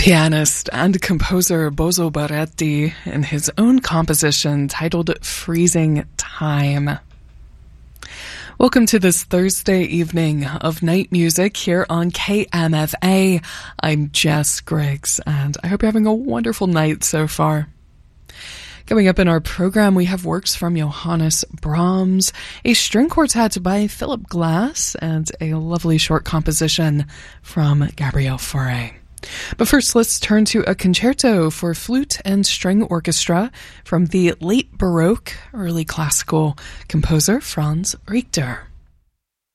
Pianist and composer Bozo Baretti in his own composition titled Freezing Time. Welcome to this Thursday evening of night music here on KMFA. I'm Jess Griggs, and I hope you're having a wonderful night so far. Coming up in our program, we have works from Johannes Brahms, a string quartet by Philip Glass, and a lovely short composition from Gabriel Fauré. But first, let's turn to a concerto for flute and string orchestra from the late Baroque, early classical composer Franz Richter.